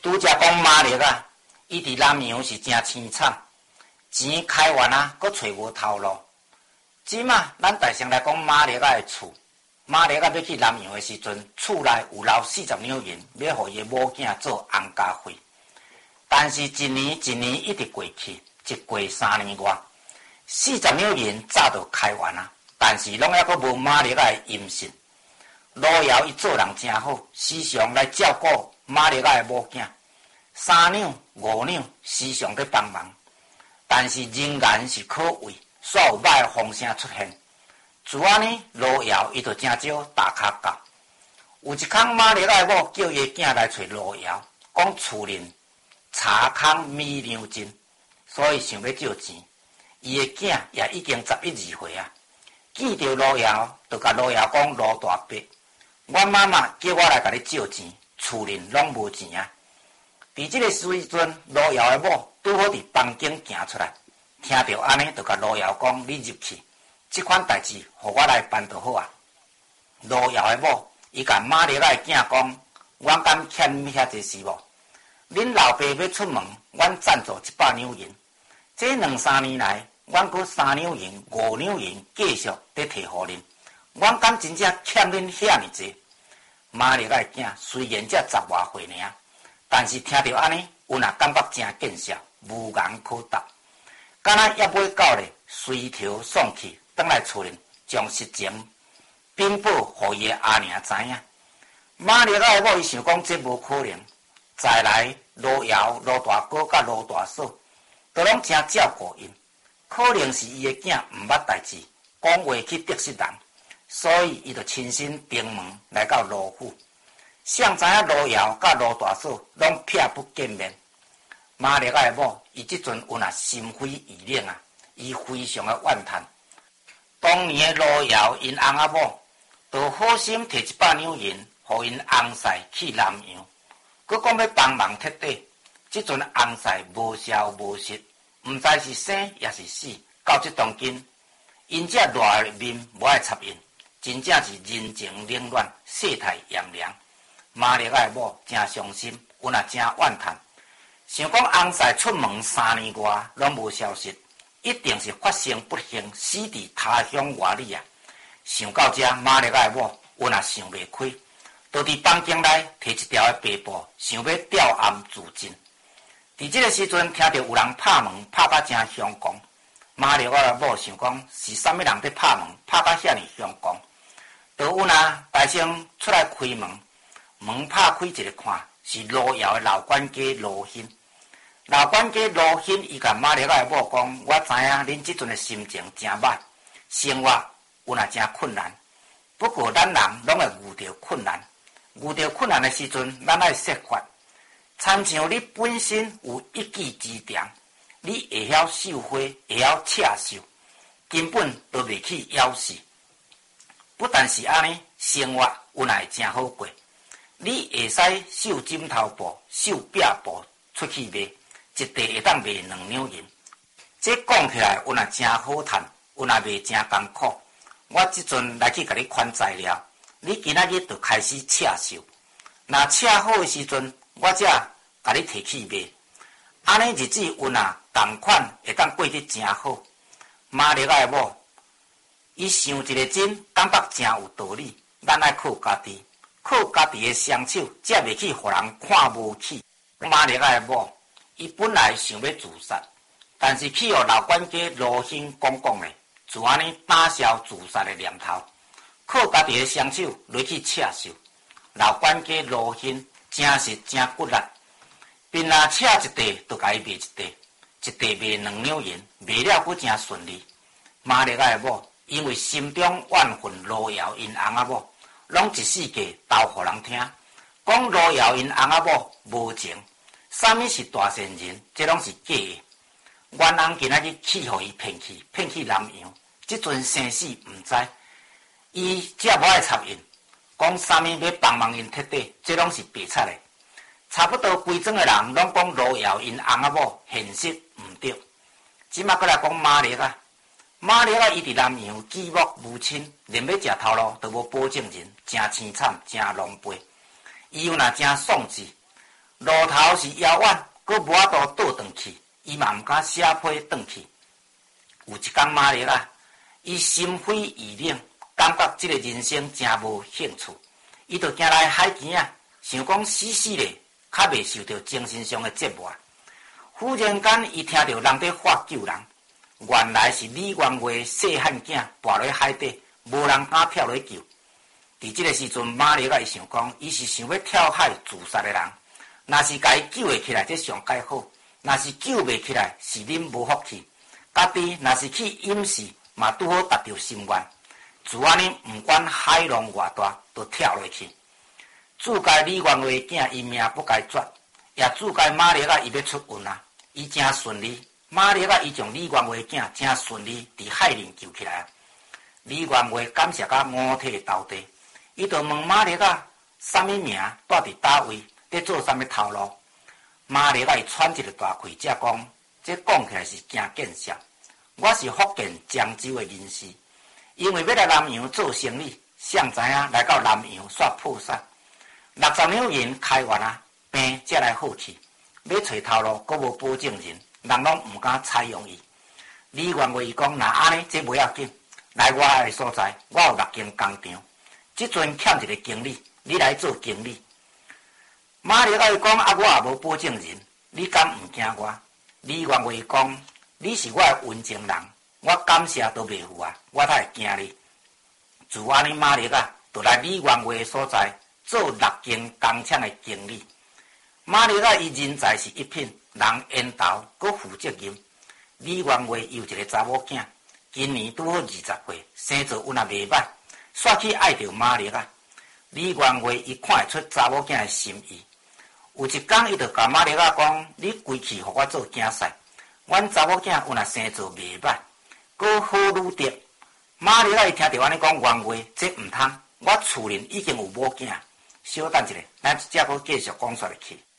拄则讲马力啊，伊伫南洋是真凄惨，钱开完啊，阁找无头路。即马咱大城来讲马力啊的厝，马力啊要去南洋的时阵，厝内有留40两银，要互伊的某囝做安家费。但是一年一年一直过去，一过3年外，40两银早就开完啊，但是拢还阁无马力啊的音信。罗瑶伊做人真好，时常来照顾马力啊的某囝，3两5两时常在帮忙，但是仍然是可畏，煞有歹的风声出现。自安尼，罗瑶伊就真少打卡教。有一空马力啊的某叫伊囝来找罗瑶，讲厝邻查空米粮尽，所以想要借钱。伊的囝也已经11、12岁啊，见到罗瑶，就甲罗瑶讲：罗大伯，阮妈妈叫我来甲你借钱，厝邻拢无钱啊。伫即个时阵，罗瑶的某拄好伫房间行出来，听到安尼，就甲罗瑶讲：你入去，即款代志，互我来办就好啊。罗瑶的某，伊甲马力啊的囝讲：阮敢欠你遐济事无？恁老爸要出门，阮赞助100两银。这2、3年来，阮阁3两银、5两银继续在摕互恁。阮敢真正欠恁遐尼济？马力啊的囝虽然才10外岁尔，但是听到安尼，有若感觉真见笑，无言可答。敢若也尾到咧，随条送去，转来厝里，将实情禀报互伊的阿娘知影。马力啊的某伊想讲这无可能。再来，罗瑶、罗大哥甲罗大嫂，都拢真照顾因。可能是伊的囝毋捌代志，讲话去得失人，所以伊就亲身登门来到罗府。谁知影罗瑶甲罗大嫂拢撇不见面。马力啊的某，伊即阵有若心灰意冷啊，伊非常的怨叹。当年的罗瑶因翁仔某，就好心摕100两银，互因翁婿去南洋。佮讲要帮忙贴底，即阵翁婿无消无息，毋知是生也是死。到即当今，因这热面无爱插因，真正是人情冷暖，世态炎凉。马力啊的某真伤心，有若真怨叹，想讲翁婿出门3年外拢无消息，一定是发生不幸，死伫他乡外里啊！想到这，马力啊的某有若想袂开。就伫房间内摕一条的白布，想要吊暗自尽。伫这个时阵，听到有人拍门，拍甲真凶光。马力啊的某想讲是啥物人在拍门，拍甲遐尼凶光。就有若大声出来开门，门拍开一个看，是罗瑶的老管家罗欣。老管家罗欣伊甲马力啊的某讲：我知影恁即阵的心情真歹，生活有若真困难。不过咱人拢会遇到困难。遇到困难的时阵，咱爱设法，参像你本身有一技之长，你会晓绣花，会晓刺绣，根本都袂去枵死。不但是安尼，生活有若会真好过。你会使绣枕头布、绣壁布出去卖，一地会当卖2两银。这讲起来有若真好赚，有若卖真艰苦。我即阵来去甲你款材料。你今仔日就开始刺绣，若刺好的时阵，我才甲你摕去卖。安尼日子有若同款会当过得真好。马力啊的某，伊想一个真，感觉真有道理。咱爱靠家己，靠家己的双手，才袂去互人看无起。马力啊的某，伊本来想要自杀，但是去互老管家罗欣讲咧，就安尼打消自杀的念头。靠家己的双手落去刺绣，老管家罗欣真是真骨力，便若刺一地，就甲伊卖一地，一地卖2两银，卖了佫真顺利。马力啊的某，因为心中怨恨罗瑶因翁仔某，拢一世界斗互人听，讲罗瑶因翁仔某无情，啥物是大善人，这拢是假的。冤翁今仔日去互伊骗去南洋，即阵生死毋知。伊只无爱插因，讲啥物要帮忙因贴底，这拢是白贼的。差不多规庄的人拢讲罗瑶因翁仔某现实毋对。即马过来讲马力啊，马力啊，伊伫南洋举目无亲，连要食头路都无保证人，真凄惨，真狼狽。伊有若真丧志。 路头是遥远，佫无法度倒转去，伊嘛毋敢写批转去。有一天马丽啊，伊心灰意冷，感觉即个人生真无兴趣，伊就行来海边啊，想讲死死咧，较袂受到精神上的折磨。忽然间，伊听到人在喊救人，原来是李元月细汉囝跋落海底，无人敢跳落救。伫即个时阵，马丽啊，伊想讲，伊是想要跳海自杀的人。若是甲伊救会起来，这上介好；若是救袂起来，是恁无福气。家己若是去淹死，嘛拄好达到心愿。自安尼，毋管海浪偌大，都跳落去。自该李元月囝，伊命不该绝，也自该马丽啊，伊要出运啊，伊真顺利。马丽啊，伊将李元月囝真顺利伫海面救起来。李元月感谢甲五体投地。伊就问马丽啊，啥物名，住伫叨位，在做啥物头路？马丽啊，伊喘一个大气，才讲，这讲起来是真见笑。我是福建漳州的人士，因为要来南洋做生意，谁知影来到南洋煞破产。60两银开完啊，病才来好去，要找头路，阁无保证人，人拢毋敢采用伊。李元月伊讲，那安尼这袂要紧，来我的所在，我有6间工厂。即阵欠一个经理，你来做经理。马丽啊，伊讲啊，我也无保证人，你敢毋惊我？李元月伊讲，你是我的温情人，我感谢都袂赴啊，我才会惊你。自安尼，马丽啊，就来李元月的所在做6间工厂的经理。马丽啊，伊人才是一品，人缘投，阁负责任。李元月有一个查某囝，今年拄好20岁，生做运也袂歹。煞去爱着马丽啊！李元月伊看会出查某囝的心意。有一天，伊就甲马丽啊讲：“你归去，互我做囝婿。阮查某囝有若生做袂歹，阁好女德。”马丽啊，伊听着安尼讲，元月这毋通，我厝内已经有某囝。稍等一下，咱只阁继续讲煞落去。